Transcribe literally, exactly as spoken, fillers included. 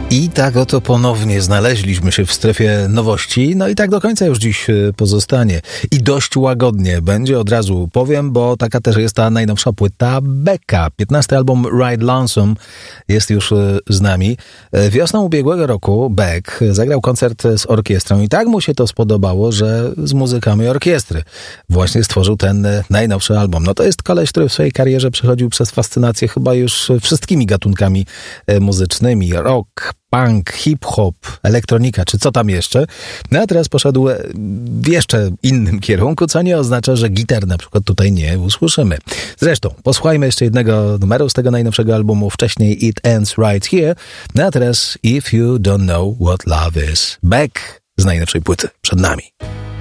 I tak oto ponownie znaleźliśmy się w strefie nowości, no i tak do końca już dziś pozostanie. I dość łagodnie będzie, od razu powiem, bo taka też jest ta najnowsza płyta Becka. piętnasty album Ride Lonesome jest już z nami. Wiosną ubiegłego roku Beck zagrał koncert z orkiestrą i tak mu się to spodobało, że z muzykami orkiestry właśnie stworzył ten najnowszy album. No to jest koleś, który w swojej karierze przechodził przez fascynację chyba już wszystkimi gatunkami muzycznymi. Rock, punk, hip-hop, elektronika, czy co tam jeszcze. No a teraz poszedł w jeszcze innym kierunku, co nie oznacza, że gitar na przykład tutaj nie usłyszymy. Zresztą, posłuchajmy jeszcze jednego numeru z tego najnowszego albumu, wcześniej It Ends Right Here. No a teraz If You Don't Know What Love Is. Beck z najnowszej płyty przed nami.